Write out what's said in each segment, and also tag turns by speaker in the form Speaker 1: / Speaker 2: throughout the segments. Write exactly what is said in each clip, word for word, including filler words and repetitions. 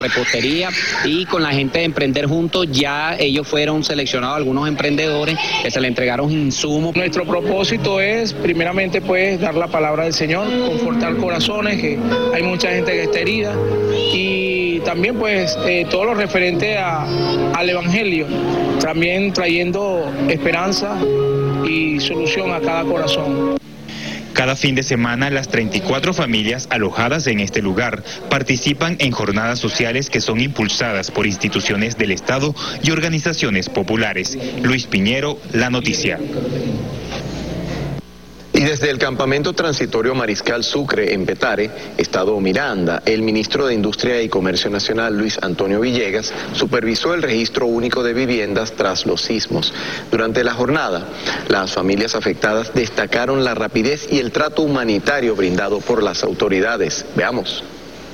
Speaker 1: repostería y con la gente de Emprender Juntos ya ellos fueron seleccionados algunos emprendedores que se le entregaron insumos.
Speaker 2: Nuestro propósito es primeramente pues dar la palabra del Señor, confortar corazones, que hay mucha gente que está herida, y también pues eh, todo lo referente a, al Evangelio, también trayendo esperanza y solución a cada corazón.
Speaker 3: Cada fin de semana, las treinta y cuatro familias alojadas en este lugar participan en jornadas sociales que son impulsadas por instituciones del Estado y organizaciones populares. Luis Piñero, La Noticia.
Speaker 4: Y desde el campamento transitorio Mariscal Sucre en Petare, Estado Miranda, el ministro de Industria y Comercio Nacional, Luis Antonio Villegas, supervisó el registro único de viviendas tras los sismos. Durante la jornada, las familias afectadas destacaron la rapidez y el trato humanitario brindado por las autoridades. Veamos.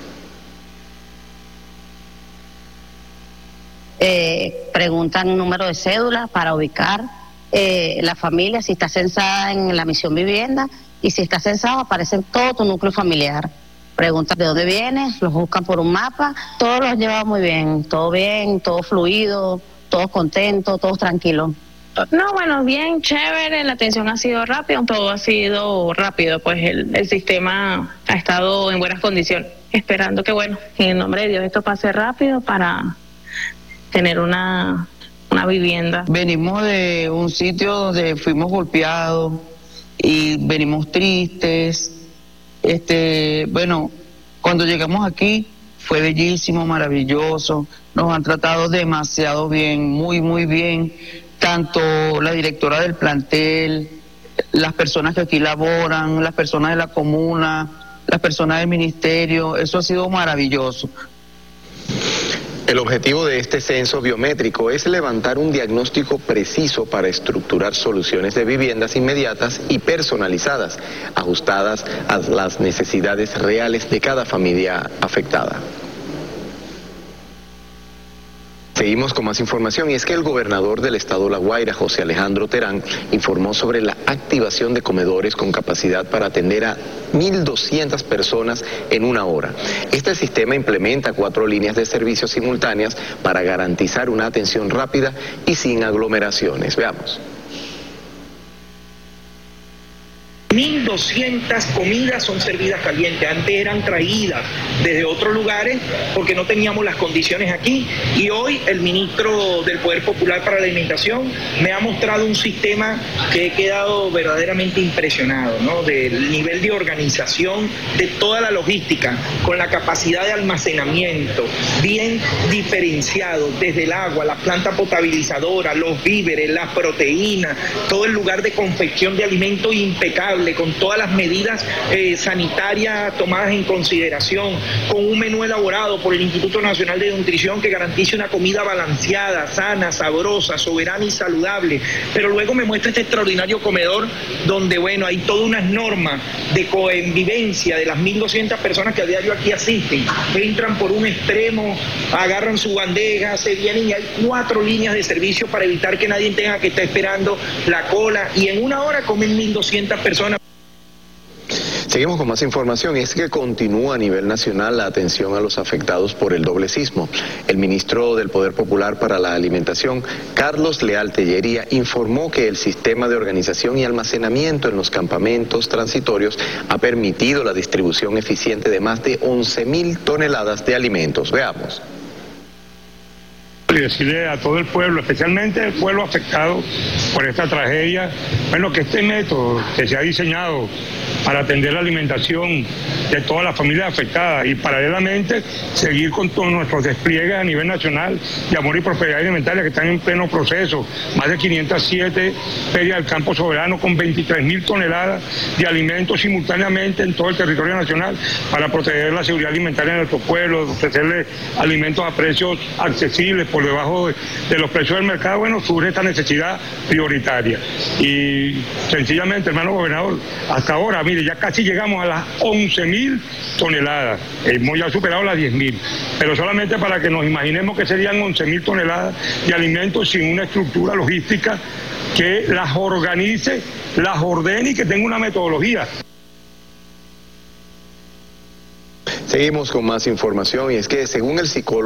Speaker 5: Eh, preguntan número de cédula para ubicar Eh, la familia, si está censada en la misión vivienda, y si está censado aparece todo tu núcleo familiar. Preguntan de dónde vienes, los buscan por un mapa, todos los lleva muy bien, todo bien, todo fluido, todos contentos, todos tranquilos.
Speaker 6: No, bueno, bien, chévere, la atención ha sido rápida, todo ha sido rápido, pues el, el sistema ha estado en buenas condiciones, esperando que, bueno, en el nombre de Dios esto pase rápido para tener una... una vivienda.
Speaker 7: Venimos de un sitio donde fuimos golpeados y venimos tristes. Este, bueno, cuando llegamos aquí fue bellísimo, maravilloso. Nos han tratado demasiado bien, muy, muy bien. Tanto la directora del plantel, las personas que aquí laboran, las personas de la comuna, las personas del ministerio. Eso ha sido maravilloso.
Speaker 4: El objetivo de este censo biométrico es levantar un diagnóstico preciso para estructurar soluciones de viviendas inmediatas y personalizadas, ajustadas a las necesidades reales de cada familia afectada. Seguimos con más información, y es que el gobernador del estado La Guaira, José Alejandro Terán, informó sobre la activación de comedores con capacidad para atender a mil doscientas personas en una hora. Este sistema implementa cuatro líneas de servicio simultáneas para garantizar una atención rápida y sin aglomeraciones. Veamos.
Speaker 8: mil doscientas comidas son servidas calientes. Antes eran traídas desde otros lugares porque no teníamos las condiciones aquí, y hoy el ministro del Poder Popular para la Alimentación me ha mostrado un sistema que he quedado verdaderamente impresionado, ¿no? Del nivel de organización de toda la logística, con la capacidad de almacenamiento bien diferenciado, desde el agua, la planta potabilizadora, los víveres, las proteínas, todo el lugar de confección de alimentos impecable, con todas las medidas eh, sanitarias tomadas en consideración, con un menú elaborado por el Instituto Nacional de Nutrición que garantice una comida balanceada, sana, sabrosa, soberana y saludable. Pero luego me muestra este extraordinario comedor donde, bueno, hay todas unas normas de convivencia de las mil doscientas personas que a diario aquí asisten. Entran por un extremo, agarran su bandeja, se vienen, y hay cuatro líneas de servicio para evitar que nadie tenga que estar esperando la cola, y en una hora comen mil doscientas personas.
Speaker 4: Seguimos con más información, y es que continúa a nivel nacional la atención a los afectados por el doble sismo. El ministro del Poder Popular para la Alimentación, Carlos Leal Tellería, informó que el sistema de organización y almacenamiento en los campamentos transitorios ha permitido la distribución eficiente de más de once mil toneladas de alimentos. Veamos.
Speaker 9: Y decirle a todo el pueblo, especialmente el pueblo afectado por esta tragedia, bueno, que este método que se ha diseñado para atender la alimentación de todas las familias afectadas, y paralelamente seguir con todos nuestros despliegues a nivel nacional de amor y prosperidad alimentaria que están en pleno proceso. Más de quinientas siete ferias del campo soberano con veintitrés mil toneladas de alimentos simultáneamente en todo el territorio nacional para proteger la seguridad alimentaria de nuestro pueblo, ofrecerle alimentos a precios accesibles por debajo de, de los precios del mercado. Bueno, surge esta necesidad prioritaria. Y sencillamente, hermano gobernador, hasta ahora, mire, ya casi llegamos a las once mil toneladas, hemos ya superado las diez mil, pero solamente para que nos imaginemos que serían once mil toneladas de alimentos sin una estructura logística que las organice, las ordene y que tenga una metodología.
Speaker 4: Seguimos con más información y es que según el psicólogo